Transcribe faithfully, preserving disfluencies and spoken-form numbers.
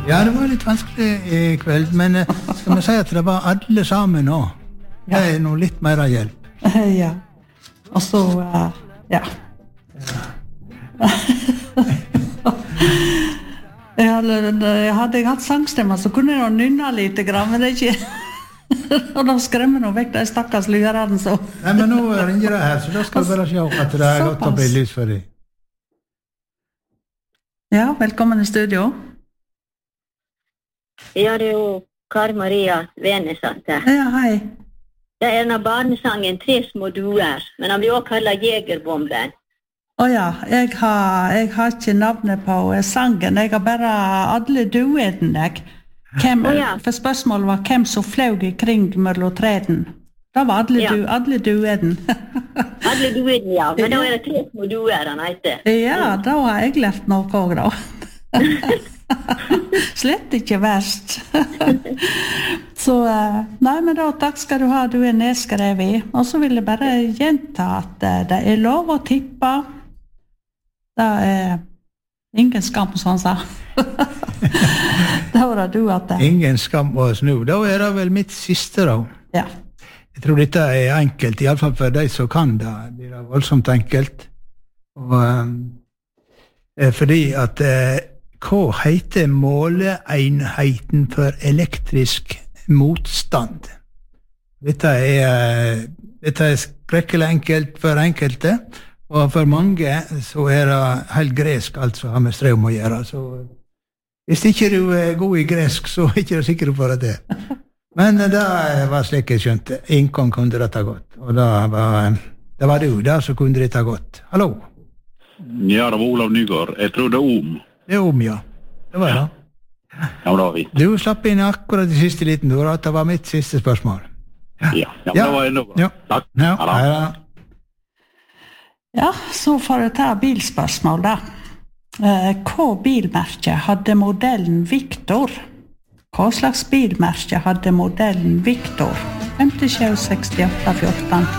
Ja, det var litt vanskelig i kveld, men eh, skal vi si at det var alle sammen nå? Det er noe litt mer hjelp. Ja. Og så, uh, ja. jeg, hadde, jeg hadde hatt sangstemmer, så kunne jeg nynne litt, men det er ikke... og da skremmer noe vekk de stakkars lyrene, så... Nei, men nå ringer det her, så da skal vi bare se at det er godt å bli lys for deg. Ja, velkommen i studio. Ja, det er jo Kari Maria Venesatt her. Ja, hei. Det er en av barnesangen Tre små duer, men han blir også kallet Jegerbomben. Åja, jeg har, jeg har ikke navnet på sangen, jeg har bare alle duene, jeg. Hvem, oh, ja. For spørsmålet var hvem som fløg i kring mellom treden. Da var alle, ja. du, alle dueden. alle dueden, ja. Men da er det tre små duer han heter. Ja, da har jeg lært noe også, da. Slett ikke verst. Så, nei, men da, takk skal du ha, du er nedskrevet. Og så vil jeg bare gjenta at det er lov å tippe. Det er ingen skam, som han sa. Da var det du at det. Ingen skam å snu. Da er det vel mitt siste, da. Ja. Jeg tror dette er enkelt, i alle fall for de som kan det. Det er voldsomt enkelt. Og, eh, fordi at eh, hva heter måleenheten for elektrisk motstand? Dette er, dette er skrekkelig enkelt for enkelte, og for mange så er det helt gresk alt som har med strøm å gjøre. Så hvis ikke du er god i gresk, så er ikke du sikker på det. Men det var slik jeg skjønte. Ingen kunne dette godt. Og det var, det var du der som kunne dette godt. Hallo? Ja, det var Olav Nygaard. Jeg tror det er om. Det er om, ja. Det var det. Ja, det var vi. Du slapp inn akkurat i siste liten, du. Det var mitt siste spørsmål. Ja, ja, ja. Det var enda bra. Ja. Takk. Ja, ja. Ja, så får jeg ta bilspørsmål da. Hva bilmerke hadde modellen Victor? Hva slags bilmerke hadde modellen Victor? femtisju sekstiåtte fjorten